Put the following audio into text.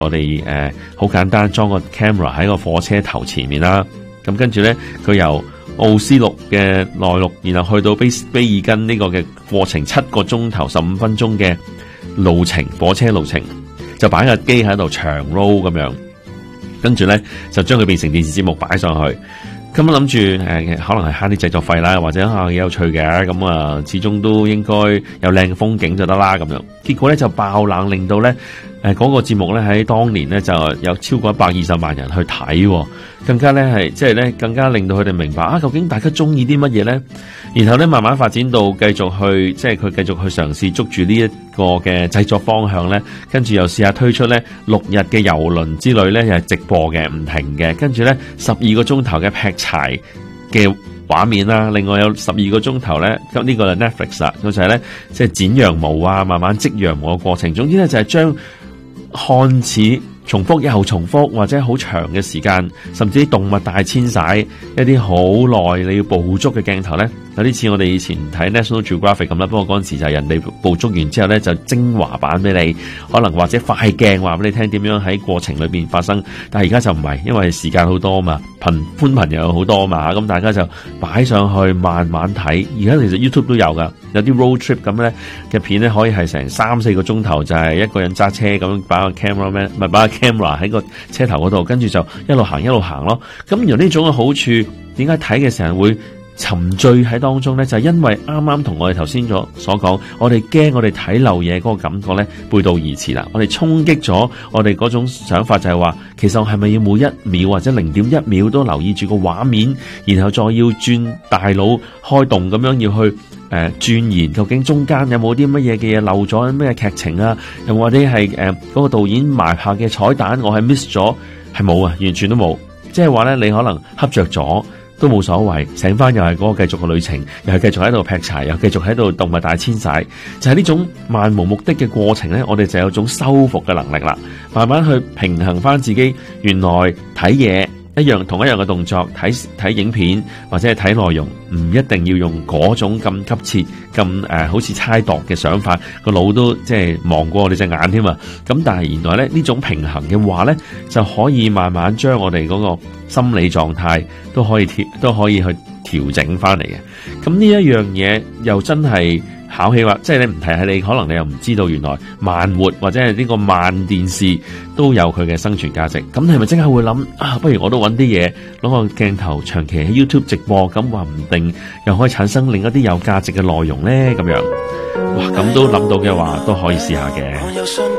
我哋好簡單裝個 camera 喺個火車頭前面啦。咁跟住咧，佢由奧斯陸嘅內陸，然後去到卑爾根呢個嘅過程7個鐘頭15分鐘嘅路程，火車路程就擺個機喺度長 roll 咁樣，跟住咧就將佢變成電視節目擺上去。咁我諗住可能係慳啲製作費啦，或者幾有趣嘅，咁啊始終都應該有靚嘅風景就得啦咁樣。結果咧就爆冷，令到咧嗰個節目咧喺當年咧就有超過120萬人去睇，更加咧係即係咧更加令到佢哋明白究竟大家中意啲乜嘢咧。然後咧慢慢發展到繼續去即係佢繼續去嘗試捉住呢一個嘅製作方向咧，跟住又試下推出咧6日嘅郵輪之旅咧，又係直播嘅唔停嘅，跟住咧12個鐘頭嘅劈柴嘅畫面啦，另外有12個鐘頭咧，咁呢個係 Netflix 啦，咁就係咧即係剪羊毛啊，慢慢織羊毛嘅過程。總之咧就係將看似重複又重複或者好長嘅時間，甚至啲動物大遷徙一啲好耐你要捕捉嘅鏡頭咧，有啲似我哋以前睇 National Geographic 咁啦。不過嗰陣時就係人哋捕捉完之後咧就精華版俾你，可能或者快鏡話俾你聽點樣喺過程裏邊發生。但係而家就唔係，因為時間好多嘛，寬頻又有好多嘛，咁大家就擺上去慢慢睇。而家其實 YouTube 都有噶，有啲 road trip 咁咧嘅片咧，可以係成3-4個鐘頭，就係一個人揸車咁擺個 camera 咪擺個 camera 喺個車頭嗰度，跟住就一路行咯。咁由呢種嘅好處，點解睇嘅時候會沉醉喺當中咧？就係因為啱啱同我哋頭先所講，我哋驚我哋睇漏嘢嗰個感覺咧背道而馳啦。我哋衝擊咗我哋嗰種想法，就係話其實我係咪要每一秒或者0.1秒都留意住個畫面，然後再要轉大腦開動咁樣要去鑽研究竟中間有冇啲乜嘢嘅嘢漏咗咩劇情啊？又或者係嗰個導演埋下嘅彩蛋我係 miss 咗？係冇啊，完全都冇。即係話咧，你可能瞌着咗都冇所謂，醒翻又係嗰個繼續嘅旅程，又係繼續喺度劈柴，又繼續喺度動物大遷徙，就係呢種漫無目的嘅過程咧，我哋就有種修復嘅能力啦，慢慢去平衡翻自己。原來睇嘢同一樣嘅動作，睇影片或者係睇內容，唔一定要用嗰種咁急切、咁好似猜度嘅想法，個腦都即係忙過我哋隻眼添啊！咁但係原來咧呢種平衡嘅話咧，就可以慢慢將我哋嗰個心理狀態都可以去調整翻嚟嘅。咁呢一樣嘢又真係考起話，即係你唔提係你可能你又唔知道，原來慢活或者係呢個慢電視都有佢嘅生存價值。咁你係咪即刻會諗不如我都揾啲嘢攞個鏡頭長期喺 YouTube 直播，咁話唔定又可以產生另一啲有價值嘅內容呢？咁樣哇，咁都諗到嘅話都可以試下嘅。